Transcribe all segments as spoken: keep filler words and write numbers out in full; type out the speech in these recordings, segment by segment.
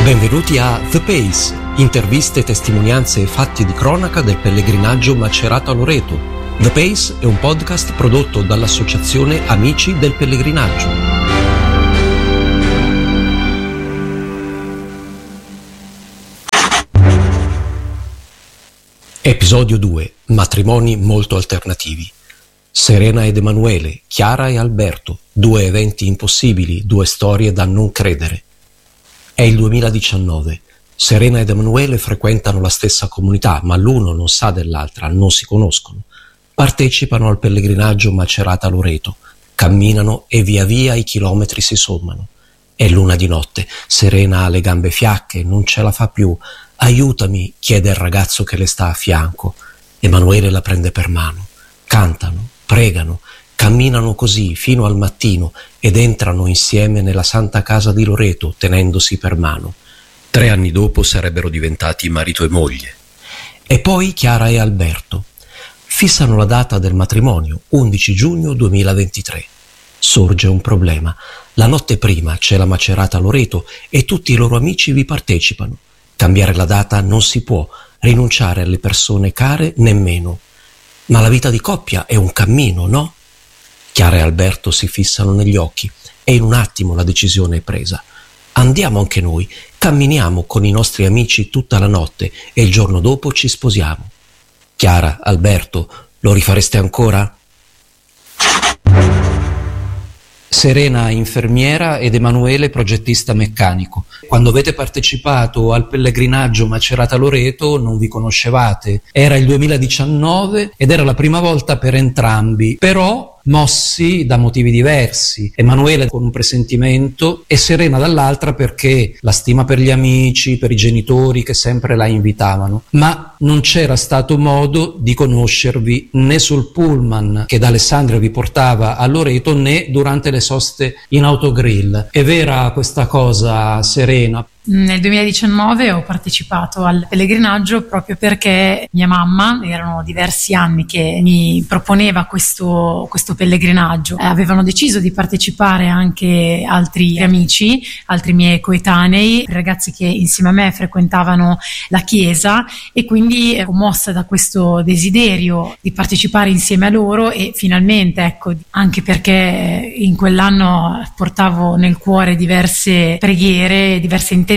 Benvenuti a The Pace, interviste, testimonianze e fatti di cronaca del pellegrinaggio Macerata Loreto. The Pace è un podcast prodotto dall'associazione Amici del Pellegrinaggio. Episodio due. Matrimoni molto alternativi. Serena ed Emanuele, Chiara e Alberto, due eventi impossibili, due storie da non credere. È il duemiladiciannove. Serena ed Emanuele frequentano la stessa comunità, ma l'uno non sa dell'altra, non si conoscono. Partecipano al pellegrinaggio Macerata Loreto, camminano e via via i chilometri si sommano. È l'una di notte, Serena ha le gambe fiacche, non ce la fa più. Aiutami, chiede il ragazzo che le sta a fianco. Emanuele la prende per mano. Cantano, pregano, camminano così fino al mattino ed entrano insieme nella Santa Casa di Loreto tenendosi per mano. Tre anni dopo sarebbero diventati marito e moglie. E poi Chiara e Alberto. Fissano la data del matrimonio, undici giugno duemilaventitré. Sorge un problema. La notte prima c'è la Macerata Loreto e tutti i loro amici vi partecipano. Cambiare la data non si può, rinunciare alle persone care nemmeno. Ma la vita di coppia è un cammino, no? Chiara e Alberto si fissano negli occhi e in un attimo la decisione è presa. Andiamo anche noi, camminiamo con i nostri amici tutta la notte e il giorno dopo ci sposiamo. Chiara, Alberto, lo rifareste ancora? Serena infermiera ed Emanuele progettista meccanico. Quando avete partecipato al pellegrinaggio Macerata Loreto non vi conoscevate. Era il duemiladiciannove ed era la prima volta per entrambi, però mossi da motivi diversi. Emanuele con un presentimento e Serena dall'altra perché la stima per gli amici, per i genitori che sempre la invitavano. Ma non c'era stato modo di conoscervi né sul pullman che da Alessandria vi portava a Loreto né durante le soste in autogrill. È vera questa cosa, Serena? Nel duemiladiciannove ho partecipato al pellegrinaggio proprio perché mia mamma, erano diversi anni che mi proponeva questo, questo pellegrinaggio. Eh, avevano deciso di partecipare anche altri amici, altri miei coetanei, ragazzi che insieme a me frequentavano la chiesa, e quindi ero mossa da questo desiderio di partecipare insieme a loro e finalmente, ecco, anche perché in quell'anno portavo nel cuore diverse preghiere, diverse intenzioni,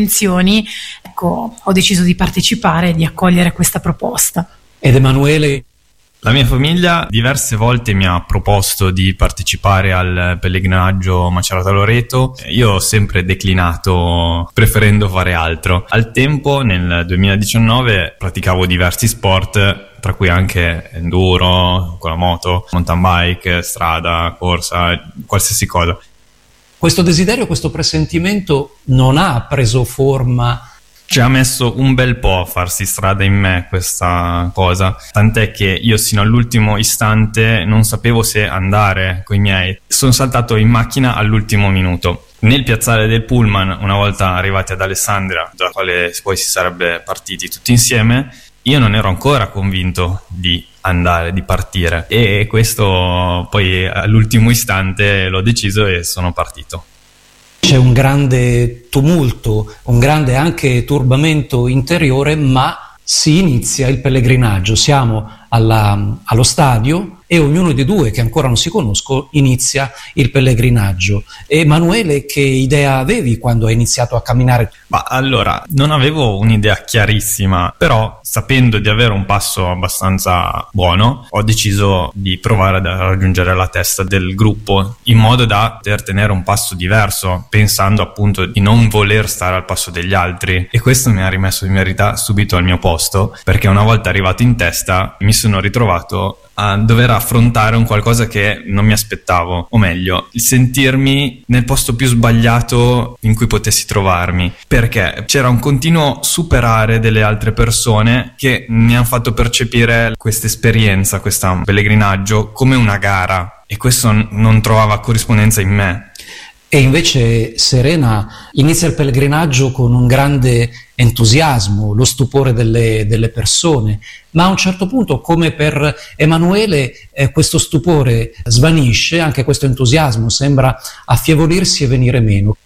ecco, ho deciso di partecipare e di accogliere questa proposta. Ed Emanuele? La mia famiglia diverse volte mi ha proposto di partecipare al pellegrinaggio Macerata Loreto. Io ho sempre declinato, preferendo fare altro. Al tempo, nel duemiladiciannove, praticavo diversi sport, tra cui anche enduro, con la moto, mountain bike, strada, corsa, qualsiasi cosa. Questo desiderio, questo presentimento non ha preso forma. Ci ha messo un bel po' a farsi strada in me questa cosa, tant'è che io sino all'ultimo istante non sapevo se andare coi miei. Sono saltato in macchina all'ultimo minuto. Nel piazzale del pullman, una volta arrivati ad Alessandria, da quale poi si sarebbe partiti tutti insieme, io non ero ancora convinto di andare, di partire, e questo poi all'ultimo istante l'ho deciso e sono partito. C'è un grande tumulto, un grande anche turbamento interiore, ma si inizia il pellegrinaggio. Siamo alla, allo stadio e ognuno dei due, che ancora non si conoscono, inizia il pellegrinaggio. Emanuele, che idea avevi quando hai iniziato a camminare? Ma allora, non avevo un'idea chiarissima, però sapendo di avere un passo abbastanza buono, ho deciso di provare a raggiungere la testa del gruppo, in modo da poter tenere un passo diverso, pensando appunto di non voler stare al passo degli altri. E questo mi ha rimesso in verità subito al mio posto, perché una volta arrivato in testa mi sono ritrovato a dover affrontare un qualcosa che non mi aspettavo, o meglio, il sentirmi nel posto più sbagliato in cui potessi trovarmi, perché c'era un continuo superare delle altre persone che mi hanno fatto percepire questa esperienza, questo pellegrinaggio, come una gara, e questo non trovava corrispondenza in me. E invece Serena inizia il pellegrinaggio con un grande entusiasmo, lo stupore delle, delle persone, ma a un certo punto, come per Emanuele, eh, questo stupore svanisce, anche questo entusiasmo sembra affievolirsi e venire meno.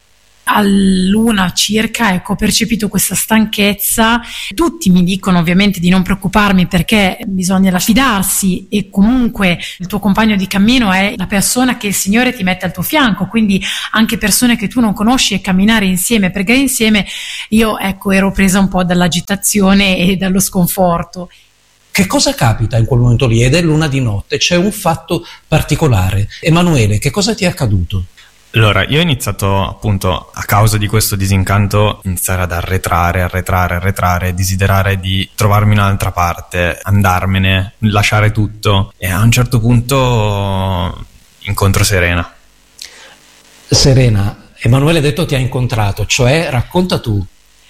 all'una circa, ecco, ho percepito questa stanchezza. Tutti mi dicono ovviamente di non preoccuparmi perché bisogna fidarsi, e comunque il tuo compagno di cammino è la persona che il Signore ti mette al tuo fianco, quindi anche persone che tu non conosci, e camminare insieme, pregare insieme. Io, ecco, ero presa un po' dall'agitazione e dallo sconforto. Che cosa capita in quel momento lì? Ed è l'una di notte, c'è un fatto particolare. Emanuele, che cosa ti è accaduto? Allora, io ho iniziato appunto a causa di questo disincanto iniziare ad arretrare, arretrare, arretrare, desiderare di trovarmi un'altra parte, andarmene, lasciare tutto, e a un certo punto incontro Serena. Serena, Emanuele ha detto ti ha incontrato, cioè racconta tu.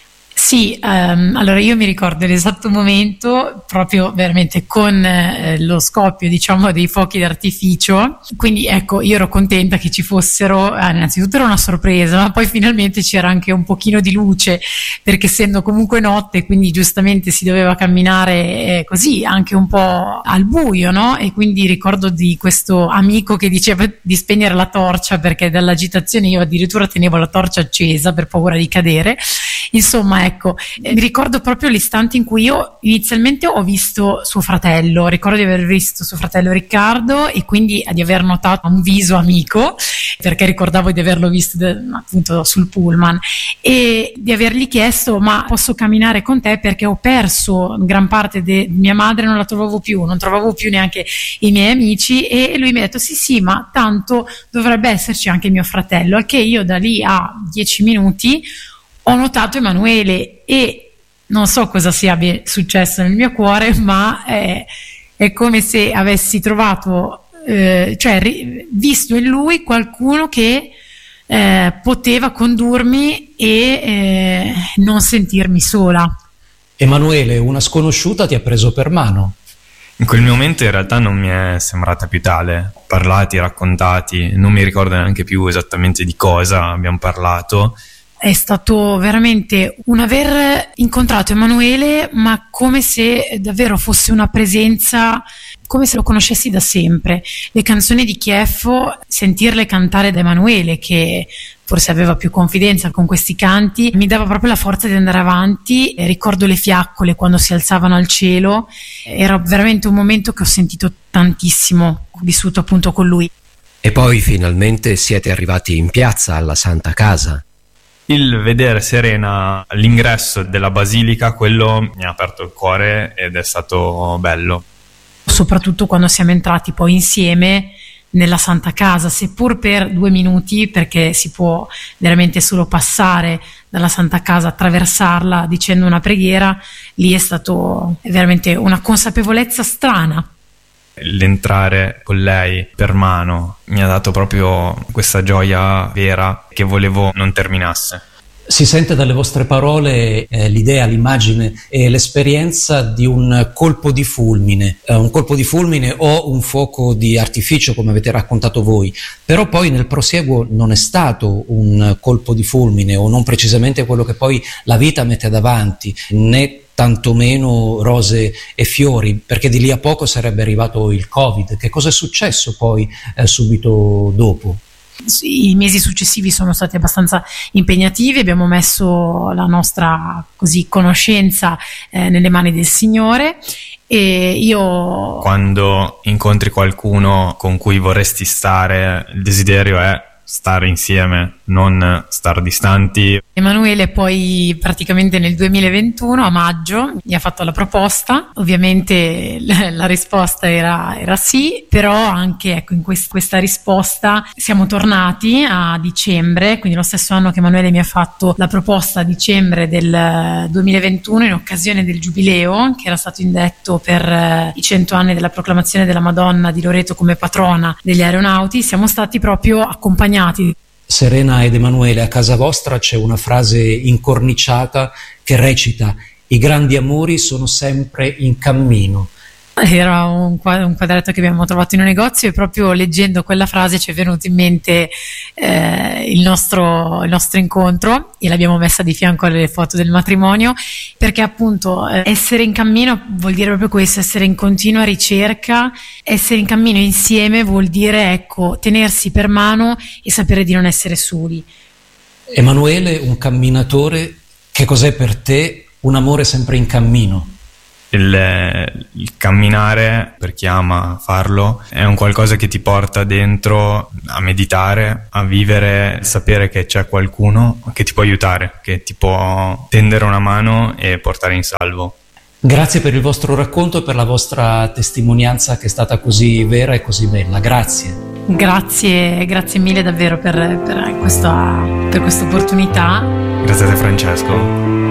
Sì, um, allora io mi ricordo l'esatto momento, proprio veramente con eh, lo scoppio, diciamo, dei fuochi d'artificio. Quindi ecco, io ero contenta che ci fossero, eh, innanzitutto era una sorpresa, ma poi finalmente c'era anche un pochino di luce, perché essendo comunque notte, quindi giustamente si doveva camminare eh, così, anche un po' al buio, no? E quindi ricordo di questo amico che diceva di spegnere la torcia, perché dall'agitazione io addirittura tenevo la torcia accesa per paura di cadere. Insomma, ecco, eh, mi ricordo proprio l'istante in cui io inizialmente ho visto suo fratello, ricordo di aver visto suo fratello Riccardo, e quindi di aver notato un viso amico, perché ricordavo di averlo visto de, appunto sul pullman, e di avergli chiesto: ma posso camminare con te perché ho perso gran parte di mia madre, non la trovavo più, non trovavo più neanche i miei amici. E lui mi ha detto sì sì, ma tanto dovrebbe esserci anche mio fratello. Al che io da lì a dieci minuti ho notato Emanuele, e non so cosa sia successo nel mio cuore, ma è, è come se avessi trovato, eh, cioè ri, visto in lui qualcuno che eh, poteva condurmi e eh, non sentirmi sola. Emanuele, una sconosciuta ti ha preso per mano. In quel momento in realtà non mi è sembrata più tale. Parlati, raccontati, non mi ricordo neanche più esattamente di cosa abbiamo parlato. È stato veramente un aver incontrato Emanuele, ma come se davvero fosse una presenza, come se lo conoscessi da sempre. Le canzoni di Chieffo, sentirle cantare da Emanuele, che forse aveva più confidenza con questi canti, mi dava proprio la forza di andare avanti. E ricordo le fiaccole quando si alzavano al cielo, era veramente un momento che ho sentito tantissimo, ho vissuto appunto con lui. E poi finalmente siete arrivati in piazza alla Santa Casa. Il vedere Serena all'ingresso della basilica, quello mi ha aperto il cuore ed è stato bello. Soprattutto quando siamo entrati poi insieme nella Santa Casa, seppur per due minuti, perché si può veramente solo passare dalla Santa Casa, attraversarla dicendo una preghiera. Lì è stato veramente una consapevolezza strana. L'entrare con lei per mano mi ha dato proprio questa gioia vera che volevo non terminasse. Si sente dalle vostre parole eh, l'idea, l'immagine e l'esperienza di un colpo di fulmine, eh, un colpo di fulmine o un fuoco di artificio, come avete raccontato voi, però poi nel prosieguo non è stato un colpo di fulmine, o non precisamente quello che poi la vita mette davanti, né tantomeno rose e fiori, perché di lì a poco sarebbe arrivato il Covid. Che cosa è successo poi eh, subito dopo? I mesi successivi sono stati abbastanza impegnativi, abbiamo messo la nostra così conoscenza eh, nelle mani del Signore. E io, quando incontri qualcuno con cui vorresti stare, il desiderio è stare insieme, non star distanti. Emanuele poi praticamente nel duemilaventuno a maggio mi ha fatto la proposta, ovviamente la, la risposta era, era sì, però anche ecco, in quest, questa risposta siamo tornati a dicembre, quindi lo stesso anno che Emanuele mi ha fatto la proposta, a dicembre del duemilaventuno, in occasione del Giubileo che era stato indetto per eh, i cento anni della proclamazione della Madonna di Loreto come patrona degli aeronauti. Siamo stati proprio accompagnati. Serena ed Emanuele, a casa vostra c'è una frase incorniciata che recita: i grandi amori sono sempre in cammino. Era un quadretto che abbiamo trovato in un negozio, e proprio leggendo quella frase ci è venuto in mente eh, il, nostro, il nostro incontro, e l'abbiamo messa di fianco alle foto del matrimonio, perché appunto eh, essere in cammino vuol dire proprio questo, essere in continua ricerca. Essere in cammino insieme vuol dire ecco tenersi per mano e sapere di non essere soli. Emanuele, un camminatore, che cos'è per te un amore sempre in cammino? Il, il camminare, per chi ama farlo, è un qualcosa che ti porta dentro a meditare, a vivere, sapere che c'è qualcuno che ti può aiutare, che ti può tendere una mano e portare in salvo. Grazie per il vostro racconto e per la vostra testimonianza che è stata così vera e così bella. Grazie. Grazie, grazie mille davvero per, per questa per questa opportunità. Grazie a te, Francesco.